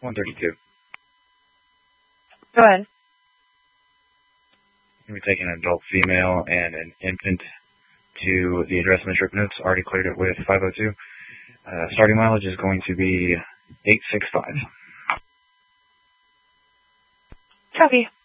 132. Go ahead. We're taking an adult female and an infant to the address in the trip notes. Already cleared it with 502. Starting mileage is going to be 865. Copy.